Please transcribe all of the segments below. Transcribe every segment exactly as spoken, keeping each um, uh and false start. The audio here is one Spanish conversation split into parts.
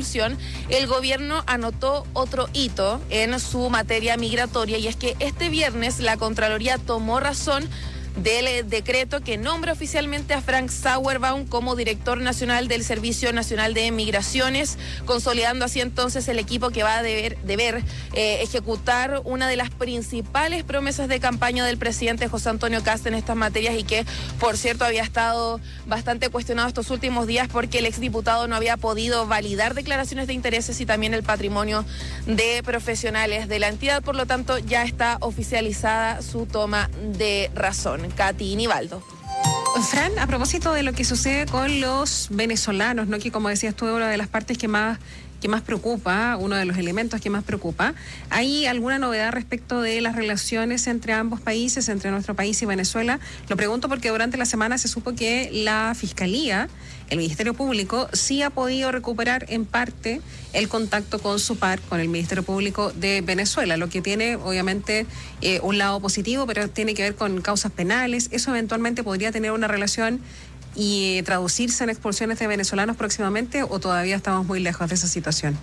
expulsión, el gobierno anotó otro hito en su materia migratoria, y es que este viernes la Contraloría tomó razón del decreto que nombra oficialmente a Frank Sauerbaum como director nacional del Servicio Nacional de Migraciones, consolidando así entonces el equipo que va a deber, deber eh, ejecutar una de las principales promesas de campaña del presidente José Antonio Kast en estas materias, y que, por cierto, había estado bastante cuestionado estos últimos días porque el exdiputado no había podido validar declaraciones de intereses y también el patrimonio de profesionales de la entidad. Por lo tanto, ya está oficializada su toma de razón. Katy Nivaldo. Fran, a propósito de lo que sucede con los venezolanos, ¿no? Que, como decías tú, es una de las partes que más que más preocupa, uno de los elementos que más preocupa. ¿Hay alguna novedad respecto de las relaciones entre ambos países, entre nuestro país y Venezuela? Lo pregunto porque durante la semana se supo que la Fiscalía, el Ministerio Público, sí ha podido recuperar en parte el contacto con su par, con el Ministerio Público de Venezuela, lo que tiene obviamente eh, un lado positivo, pero tiene que ver con causas penales. Eso eventualmente podría tener una relación y eh, traducirse en expulsiones de venezolanos próximamente, ¿o todavía estamos muy lejos de esa situación?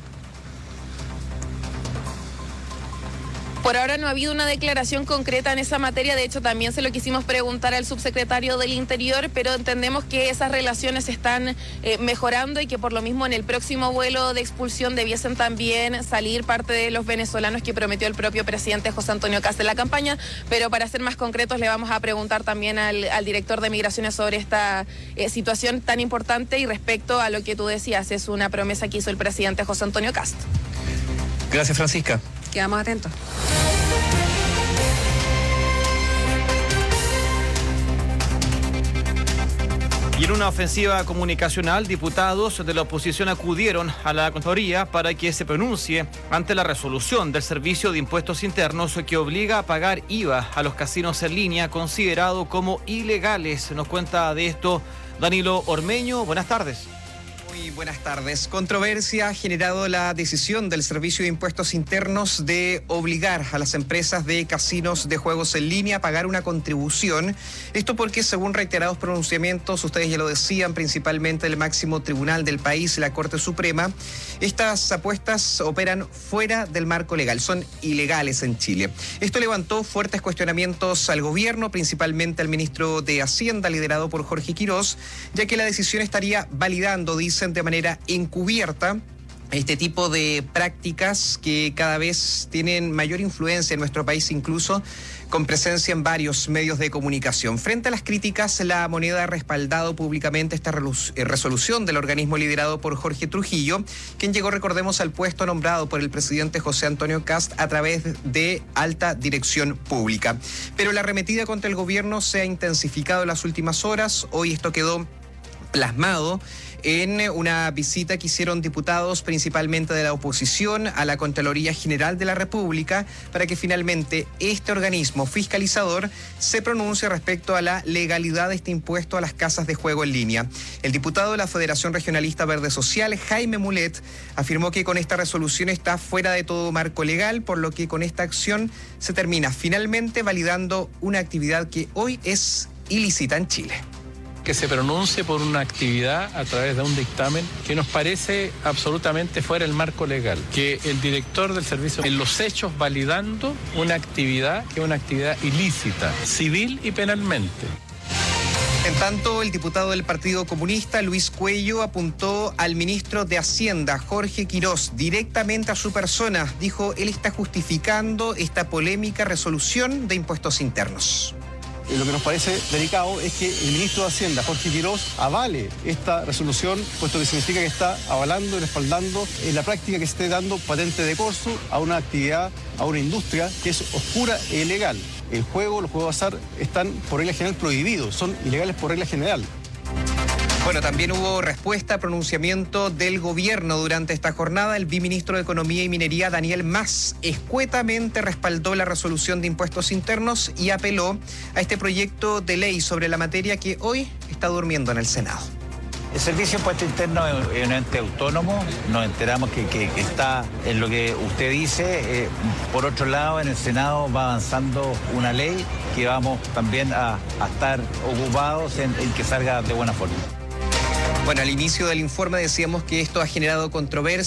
Por ahora no ha habido una declaración concreta en esa materia. De hecho, también se lo quisimos preguntar al subsecretario del Interior, pero entendemos que esas relaciones están eh, mejorando y que por lo mismo en el próximo vuelo de expulsión debiesen también salir parte de los venezolanos que prometió el propio presidente José Antonio Kast en la campaña. Pero para ser más concretos, le vamos a preguntar también al, al director de Migraciones sobre esta eh, situación tan importante, y respecto a lo que tú decías, es una promesa que hizo el presidente José Antonio Kast. Gracias, Francisca. Quedamos atentos. Y en una ofensiva comunicacional, diputados de la oposición acudieron a la Contraloría para que se pronuncie ante la resolución del Servicio de Impuestos Internos que obliga a pagar I V A a los casinos en línea considerados como ilegales. Nos cuenta de esto Danilo Ormeño. Buenas tardes. Muy buenas tardes. Controversia ha generado la decisión del Servicio de Impuestos Internos de obligar a las empresas de casinos de juegos en línea a pagar una contribución. Esto porque, según reiterados pronunciamientos, ustedes ya lo decían, principalmente el máximo tribunal del país, la Corte Suprema, estas apuestas operan fuera del marco legal, son ilegales en Chile. Esto levantó fuertes cuestionamientos al gobierno, principalmente al ministro de Hacienda, liderado por Jorge Quirós, ya que la decisión estaría validando, dicen, de manera encubierta este tipo de prácticas que cada vez tienen mayor influencia en nuestro país, incluso con presencia en varios medios de comunicación. Frente a las críticas, La Moneda ha respaldado públicamente esta resolución del organismo liderado por Jorge Trujillo, quien llegó, recordemos, al puesto nombrado por el presidente José Antonio Kast a través de alta dirección pública. Pero la arremetida contra el gobierno se ha intensificado en las últimas horas. Hoy esto quedó plasmado en una visita que hicieron diputados principalmente de la oposición a la Contraloría General de la República para que finalmente este organismo fiscalizador se pronuncie respecto a la legalidad de este impuesto a las casas de juego en línea. El diputado de la Federación Regionalista Verde Social, Jaime Mulet, afirmó que con esta resolución está fuera de todo marco legal, por lo que con esta acción se termina finalmente validando una actividad que hoy es ilícita en Chile. Que se pronuncie por una actividad a través de un dictamen que nos parece absolutamente fuera del marco legal. Que el director del servicio, en los hechos, validando una actividad que es una actividad ilícita, civil y penalmente. En tanto, el diputado del Partido Comunista, Luis Cuello, apuntó al ministro de Hacienda, Jorge Quirós, directamente a su persona. Dijo, él está justificando esta polémica resolución de impuestos internos. Lo que nos parece delicado es que el ministro de Hacienda, Jorge Quirós, avale esta resolución, puesto que significa que está avalando y respaldando en la práctica que se esté dando patente de corso a una actividad, a una industria que es oscura e ilegal. El juego, los juegos de azar están por regla general prohibidos, son ilegales por regla general. Bueno, también hubo respuesta a pronunciamiento del gobierno durante esta jornada. El viceministro de Economía y Minería, Daniel Mas, escuetamente respaldó la resolución de impuestos internos y apeló a este proyecto de ley sobre la materia que hoy está durmiendo en el Senado. El Servicio de Impuesto Interno es un ente autónomo, nos enteramos que, que, que está en lo que usted dice. Eh, por otro lado, en el Senado va avanzando una ley que vamos también a, a estar ocupados en, en que salga de buena forma. Bueno, al inicio del informe decíamos que esto ha generado controversia.